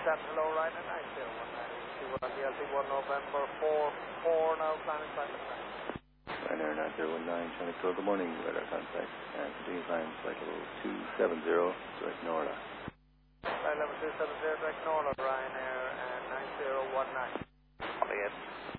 hello, Ryanair 9019. We're on the LT1 November 4 now, planning flight number 9. Ryanair 9019, Chinook Tour, good morning, weather contact. Continue climb flight level 270, direct Norla. Flight level 270, direct Norla, Ryanair 9019. 28.